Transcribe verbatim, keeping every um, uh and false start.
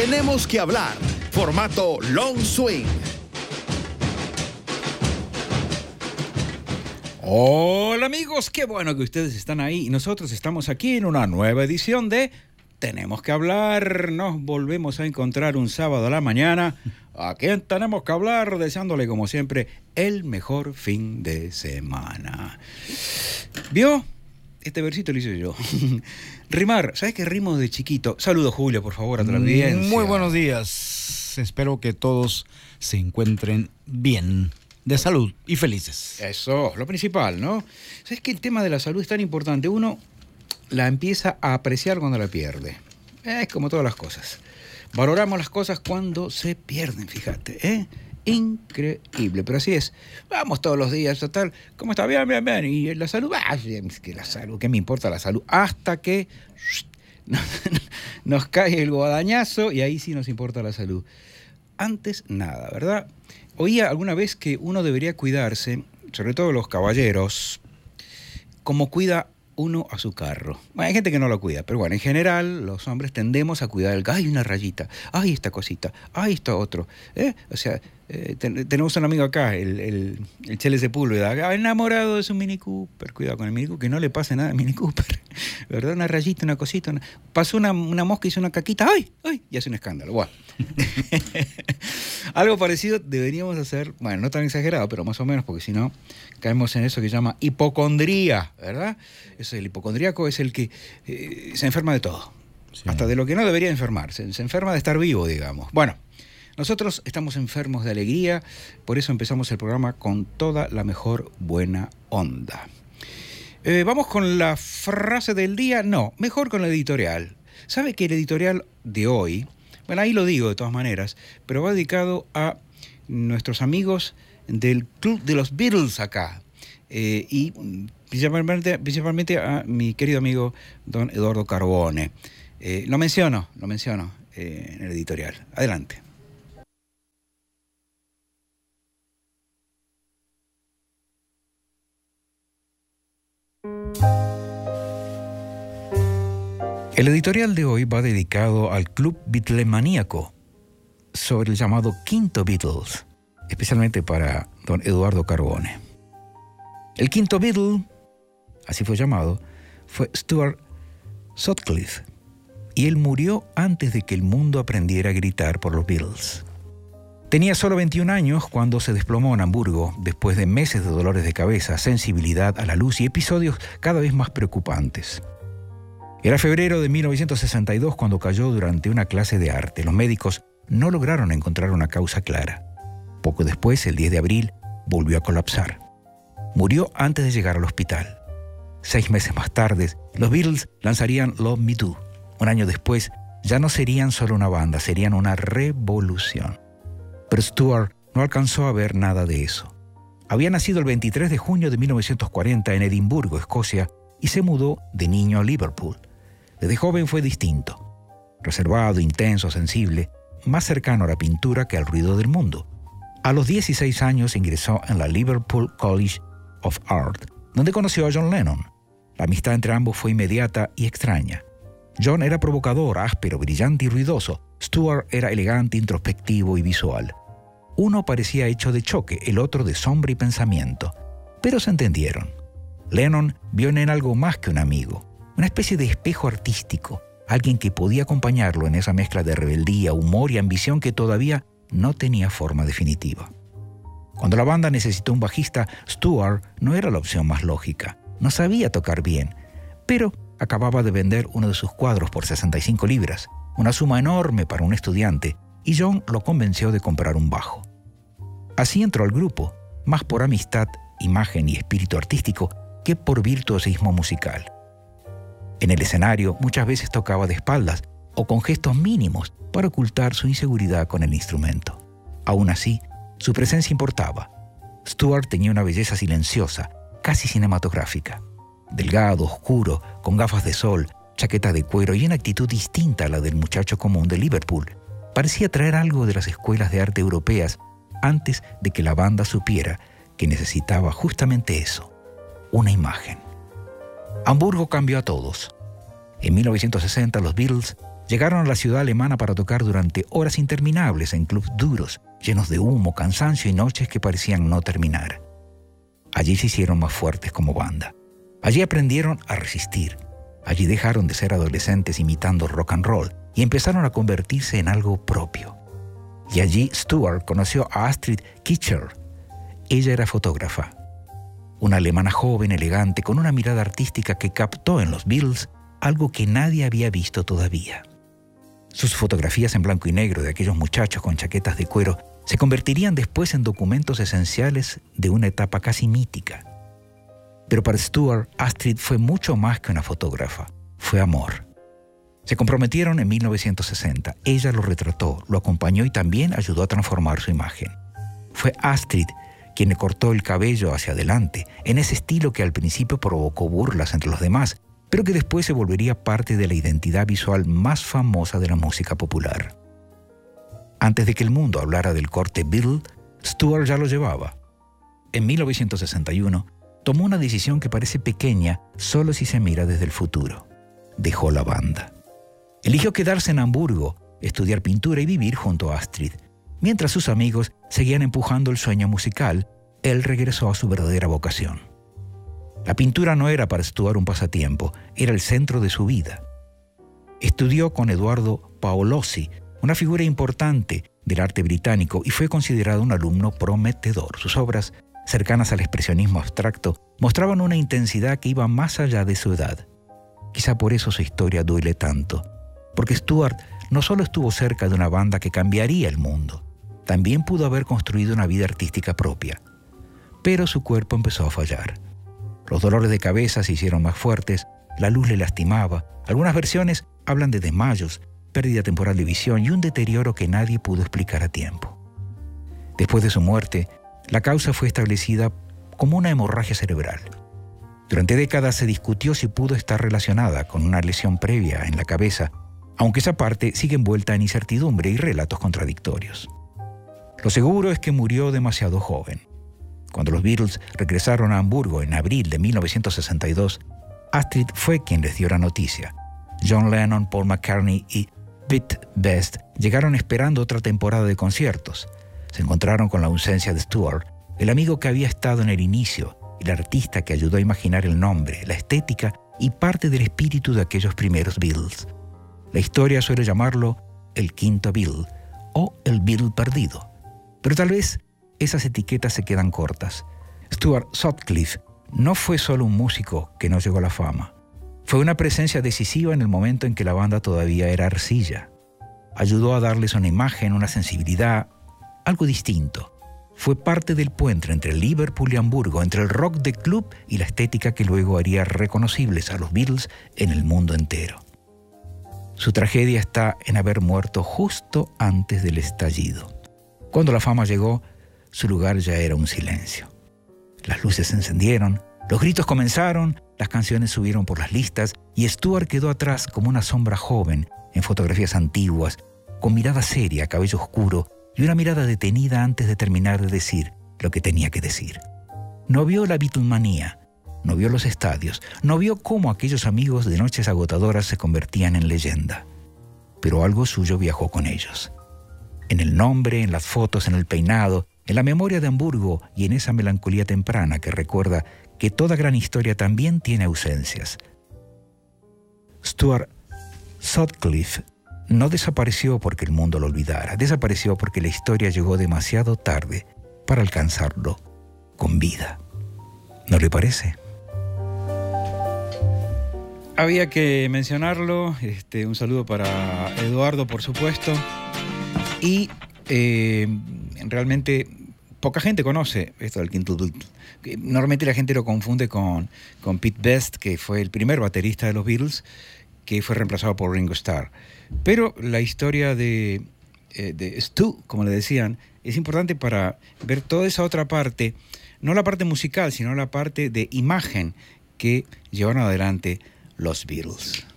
Tenemos que hablar. Formato Long Swing. Hola amigos, qué bueno que ustedes están ahí y nosotros estamos aquí en una nueva edición de Tenemos que hablar. Nos volvemos a encontrar un sábado a la mañana. ¿A quién tenemos que hablar? Deseándole como siempre el mejor fin de semana. ¿Vio? Este versito lo hice yo. Rimar, ¿sabes qué rimo de chiquito? Saludos, Julio, por favor, a tu audiencia. Muy buenos días. Espero que todos se encuentren bien, de salud y felices. Eso, lo principal, ¿no? ¿Sabes que el tema de la salud es tan importante? Uno la empieza a apreciar cuando la pierde. Es como todas las cosas. Valoramos las cosas cuando se pierden, fíjate, ¿eh? Increíble, pero así es. Vamos todos los días, total. ¿Cómo está? Bien, bien, bien. Y la salud, ah, que la salud, ¿qué me importa la salud? Hasta que nos, nos cae el guadañazo y ahí sí nos importa la salud. Antes, nada, ¿verdad? Oía alguna vez que uno debería cuidarse, sobre todo los caballeros, como cuida uno a su carro. Bueno, hay gente que no lo cuida, pero bueno, en general los hombres tendemos a cuidar el... ¡Ay, una rayita! ¡Ay, esta cosita! ¡Ay, esto otro! ¿Eh? O sea, eh, ten, tenemos un amigo acá, el, el, el Chele Sepúlveda, enamorado de su Mini Cooper. Cuidado con el Mini Cooper, que no le pase nada al Mini Cooper. ¿Verdad? Una rayita, una cosita. Una... Pasó una, una mosca y hizo una caquita. ¡Ay! ¡Ay! Y hace un escándalo. Bueno. Algo parecido deberíamos hacer, bueno, no tan exagerado, pero más o menos, porque si no, caemos en eso que se llama hipocondría, ¿verdad? Eso, el hipocondríaco es el que eh, se enferma de todo, sí. Hasta de lo que no debería enfermarse, se enferma de estar vivo, digamos. Bueno, nosotros estamos enfermos de alegría, por eso empezamos el programa con toda la mejor buena onda. Eh, ¿Vamos con la frase del día? No, mejor con la editorial. ¿Sabe que el editorial de hoy... Bueno, ahí lo digo de todas maneras, pero va dedicado a nuestros amigos del Club de los Beatles acá. Eh, y principalmente, principalmente a mi querido amigo don Eduardo Carbone. Eh, lo menciono, lo menciono eh, en el editorial. Adelante. El editorial de hoy va dedicado al Club Beatlemaníaco sobre el llamado Quinto Beatles, especialmente para don Eduardo Carbone. El Quinto Beatle, así fue llamado, fue Stuart Sutcliffe, y él murió antes de que el mundo aprendiera a gritar por los Beatles. Tenía solo veintiún años cuando se desplomó en Hamburgo después de meses de dolores de cabeza, sensibilidad a la luz y episodios cada vez más preocupantes. Era febrero de mil novecientos sesenta y dos cuando cayó durante una clase de arte. Los médicos no lograron encontrar una causa clara. Poco después, el diez de abril, volvió a colapsar. Murió antes de llegar al hospital. Seis meses más tarde, los Beatles lanzarían Love Me Do. Un año después, ya no serían solo una banda, serían una revolución. Pero Stuart no alcanzó a ver nada de eso. Había nacido el veintitrés de junio de mil novecientos cuarenta en Edimburgo, Escocia, y se mudó de niño a Liverpool. Desde joven fue distinto, reservado, intenso, sensible, más cercano a la pintura que al ruido del mundo. A los dieciséis años ingresó en la Liverpool College of Art, donde conoció a John Lennon. La amistad entre ambos fue inmediata y extraña. John era provocador, áspero, brillante y ruidoso. Stuart era elegante, introspectivo y visual. Uno parecía hecho de choque, el otro de sombra y pensamiento. Pero se entendieron. Lennon vio en él algo más que un amigo, una especie de espejo artístico, alguien que podía acompañarlo en esa mezcla de rebeldía, humor y ambición que todavía no tenía forma definitiva. Cuando la banda necesitó un bajista, Stuart no era la opción más lógica. No sabía tocar bien, pero acababa de vender uno de sus cuadros por sesenta y cinco libras, una suma enorme para un estudiante, y John lo convenció de comprar un bajo. Así entró al grupo, más por amistad, imagen y espíritu artístico que por virtuosismo musical. En el escenario muchas veces tocaba de espaldas o con gestos mínimos para ocultar su inseguridad con el instrumento. Aún así, su presencia importaba. Stuart tenía una belleza silenciosa, casi cinematográfica. Delgado, oscuro, con gafas de sol, chaqueta de cuero y una actitud distinta a la del muchacho común de Liverpool. Parecía traer algo de las escuelas de arte europeas antes de que la banda supiera que necesitaba justamente eso, una imagen. Hamburgo cambió a todos. En mil novecientos sesenta los Beatles llegaron a la ciudad alemana para tocar durante horas interminables en clubs duros, llenos de humo, cansancio y noches que parecían no terminar. Allí se hicieron más fuertes como banda. Allí aprendieron a resistir. Allí dejaron de ser adolescentes imitando rock and roll y empezaron a convertirse en algo propio. Y allí Stuart conoció a Astrid Kirchherr. Ella era fotógrafa. Una alemana joven, elegante, con una mirada artística que captó en los Beatles algo que nadie había visto todavía. Sus fotografías en blanco y negro de aquellos muchachos con chaquetas de cuero se convertirían después en documentos esenciales de una etapa casi mítica. Pero para Stuart, Astrid fue mucho más que una fotógrafa. Fue amor. Se comprometieron en mil novecientos sesenta. Ella lo retrató, lo acompañó y también ayudó a transformar su imagen. Fue Astrid quien le cortó el cabello hacia adelante, en ese estilo que al principio provocó burlas entre los demás, pero que después se volvería parte de la identidad visual más famosa de la música popular. Antes de que el mundo hablara del corte Beatle, Stuart ya lo llevaba. En mil novecientos sesenta y uno, tomó una decisión que parece pequeña solo si se mira desde el futuro. Dejó la banda. Eligió quedarse en Hamburgo, estudiar pintura y vivir junto a Astrid. Mientras sus amigos seguían empujando el sueño musical, él regresó a su verdadera vocación. La pintura no era para Stuart un pasatiempo, era el centro de su vida. Estudió con Eduardo Paolozzi, una figura importante del arte británico, y fue considerado un alumno prometedor. Sus obras, cercanas al expresionismo abstracto, mostraban una intensidad que iba más allá de su edad. Quizá por eso su historia duele tanto, porque Stuart no solo estuvo cerca de una banda que cambiaría el mundo, también pudo haber construido una vida artística propia. Pero su cuerpo empezó a fallar. Los dolores de cabeza se hicieron más fuertes, la luz le lastimaba. Algunas versiones hablan de desmayos, pérdida temporal de visión y un deterioro que nadie pudo explicar a tiempo. Después de su muerte, la causa fue establecida como una hemorragia cerebral. Durante décadas se discutió si pudo estar relacionada con una lesión previa en la cabeza, aunque esa parte sigue envuelta en incertidumbre y relatos contradictorios. Lo seguro es que murió demasiado joven. Cuando los Beatles regresaron a Hamburgo en abril de mil novecientos sesenta y dos, Astrid fue quien les dio la noticia. John Lennon, Paul McCartney y Pete Best llegaron esperando otra temporada de conciertos. Se encontraron con la ausencia de Stuart, el amigo que había estado en el inicio, el artista que ayudó a imaginar el nombre, la estética y parte del espíritu de aquellos primeros Beatles. La historia suele llamarlo el quinto Beatle o el Beatle perdido. Pero tal vez esas etiquetas se quedan cortas. Stuart Sutcliffe no fue solo un músico que no llegó a la fama. Fue una presencia decisiva en el momento en que la banda todavía era arcilla. Ayudó a darles una imagen, una sensibilidad, algo distinto. Fue parte del puente entre Liverpool y Hamburgo, entre el rock de club y la estética que luego haría reconocibles a los Beatles en el mundo entero. Su tragedia está en haber muerto justo antes del estallido. Cuando la fama llegó, su lugar ya era un silencio. Las luces se encendieron, los gritos comenzaron, las canciones subieron por las listas y Stuart quedó atrás como una sombra joven en fotografías antiguas, con mirada seria, cabello oscuro y una mirada detenida antes de terminar de decir lo que tenía que decir. No vio la Beatlemanía, no vio los estadios, no vio cómo aquellos amigos de noches agotadoras se convertían en leyenda. Pero algo suyo viajó con ellos. En el nombre, en las fotos, en el peinado, en la memoria de Hamburgo y en esa melancolía temprana que recuerda que toda gran historia también tiene ausencias. Stuart Sutcliffe no desapareció porque el mundo lo olvidara, desapareció porque la historia llegó demasiado tarde para alcanzarlo con vida. ¿No le parece? Había que mencionarlo. Este, un saludo para Eduardo, por supuesto. Y eh, realmente poca gente conoce esto del quinto Beatle. Normalmente la gente lo confunde con, con Pete Best, que fue el primer baterista de los Beatles, que fue reemplazado por Ringo Starr. Pero la historia de, eh, de Stu, como le decían, es importante para ver toda esa otra parte, no la parte musical, sino la parte de imagen que llevaron adelante los Beatles.